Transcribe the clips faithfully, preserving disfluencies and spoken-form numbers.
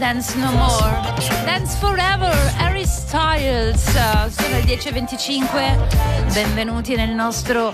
Dance No More, Dance Forever, Harry Styles. Sono le dieci e venticinque. Benvenuti nel nostro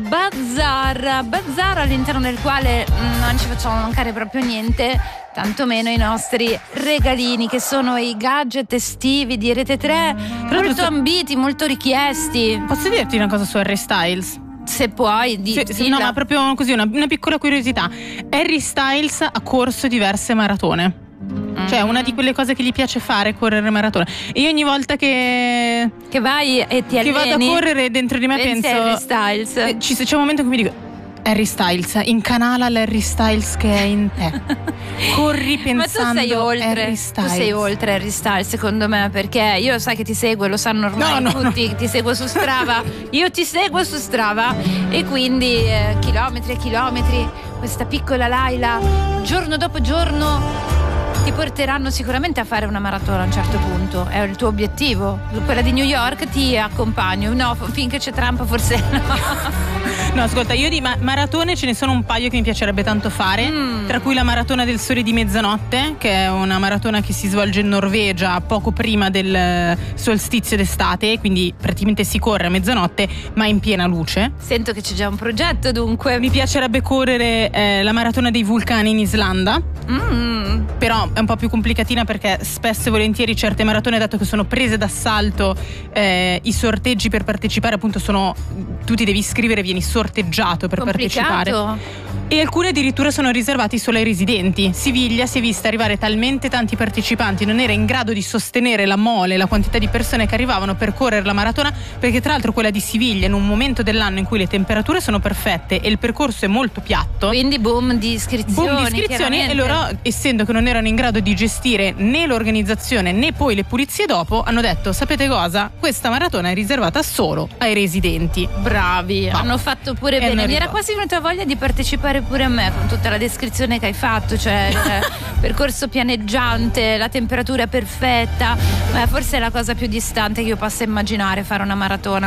bazar. Bazar all'interno del quale non ci facciamo mancare proprio niente, tantomeno i nostri regalini, che sono i gadget estivi di Rete tre, molto so- ambiti, molto richiesti. Posso dirti una cosa su Harry Styles? Se puoi, di, sì, sì, no, ma proprio così, una, una piccola curiosità. Harry Styles ha corso diverse maratone. Mm. Cioè, una di quelle cose che gli piace fare è correre maratone. E io ogni volta che Che vai e ti alleni, che vado a correre, dentro di me penso Harry Styles. eh, ci, c'è un momento in cui mi dico: Harry Styles, incanala l'Harry Styles che è in te. Corri pensando. Ma tu sei oltre Harry Styles. Tu sei oltre Harry Styles, secondo me, perché io sai che ti seguo, lo sanno ormai no, no, tutti, no. Ti seguo su Strava. Io ti seguo su Strava e quindi eh, chilometri e chilometri, questa piccola Laila, giorno dopo giorno ti porteranno sicuramente a fare una maratona a un certo punto. È il tuo obiettivo? Quella di New York ti accompagno. No, finché c'è Trump forse no. No, ascolta, io di ma- maratone ce ne sono un paio che mi piacerebbe tanto fare, mm. tra cui la maratona del sole di mezzanotte, che è una maratona che si svolge in Norvegia poco prima del solstizio d'estate, quindi praticamente si corre a mezzanotte ma in piena luce. Sento che c'è già un progetto, dunque. Mi piacerebbe correre eh, la maratona dei vulcani in Islanda, mm. però è un po' più complicatina perché spesso e volentieri certe maratone, dato che sono prese d'assalto, eh, i sorteggi per partecipare appunto sono, tu ti devi iscrivere, vieni sorteggiato per Complicato. partecipare, e alcune addirittura sono riservati solo ai residenti. Siviglia si è vista arrivare talmente tanti partecipanti, non era in grado di sostenere la mole, la quantità di persone che arrivavano per correre la maratona, perché tra l'altro quella di Siviglia, in un momento dell'anno in cui le temperature sono perfette e il percorso è molto piatto, quindi boom di iscrizioni, boom di iscrizioni e loro, essendo che non erano in grado di gestire né l'organizzazione né poi le pulizie dopo, hanno detto: sapete cosa? Questa maratona è riservata solo ai residenti. Bravi, bah. Hanno fatto pure e bene. Mi era quasi venuta voglia di partecipare pure a me, con tutta la descrizione che hai fatto, cioè il percorso pianeggiante, la temperatura perfetta. Beh, forse è la cosa più distante che io possa immaginare, fare una maratona.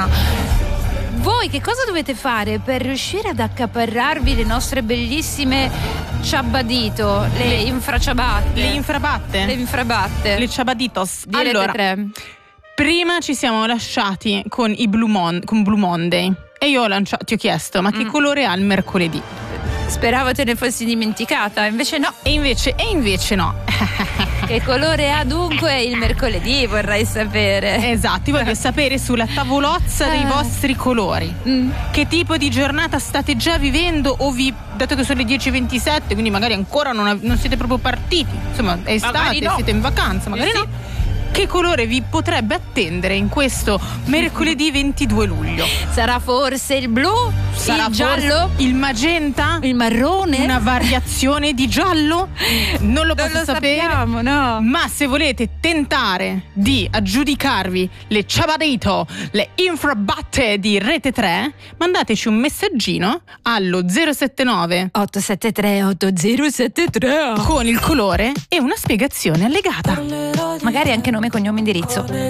Voi che cosa dovete fare per riuscire ad accaparrarvi le nostre bellissime ciabadito, le, le infraciabatte? Le infrabatte? Le infrabatte. Le ciabaditos. Di allora, Rete tre. Prima ci siamo lasciati con i Blue, Mon- con Blue Monday e io ho lanciato, ti ho chiesto: ma che mm. colore ha il mercoledì? Speravo te ne fossi dimenticata, invece no. E invece, e invece no. Che colore ha dunque il mercoledì, vorrei sapere. Esatto, io voglio sapere sulla tavolozza dei vostri colori. Mm. Che tipo di giornata state già vivendo, o vi, dato che sono le dieci e ventisette, quindi magari ancora non, non siete proprio partiti, insomma è estate, no. Siete in vacanza, magari sì. no. Che colore vi potrebbe attendere in questo mercoledì ventidue luglio? Sarà forse il blu? Sarà il giallo? Il magenta? Il marrone? Una variazione di giallo? Non lo posso non lo sapere. Sappiamo, no. Ma se volete tentare di aggiudicarvi le ciabadito, le infrabatte di Rete tre, mandateci un messaggino allo zero sette nove otto sette tre otto zero sette tre con il colore e una spiegazione allegata. Magari anche nome, cognome, indirizzo.